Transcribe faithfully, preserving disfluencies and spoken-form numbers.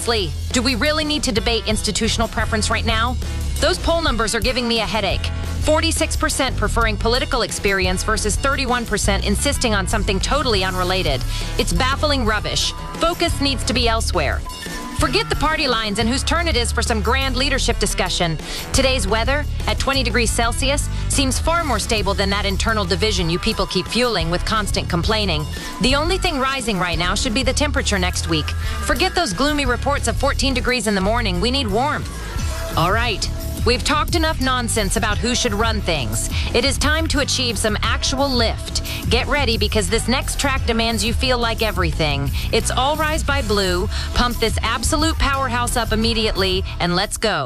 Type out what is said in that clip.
Honestly, do we really need to debate institutional preference right now? Those poll numbers are giving me a headache. forty-six percent preferring political experience versus thirty-one percent insisting on something totally unrelated. It's baffling rubbish. Focus needs to be elsewhere. Forget the party lines and whose turn it is for some grand leadership discussion. Today's weather, at twenty degrees Celsius, seems far more stable than that internal division you people keep fueling with constant complaining. The only thing rising right now should be the temperature next week. Forget those gloomy reports of fourteen degrees in the morning. We need warmth. All right. We've talked enough nonsense about who should run things. It is time to achieve some actual lift. Get ready, because this next track demands you feel like everything. It's All Rise by Blue. Pump this absolute powerhouse up immediately, and let's go.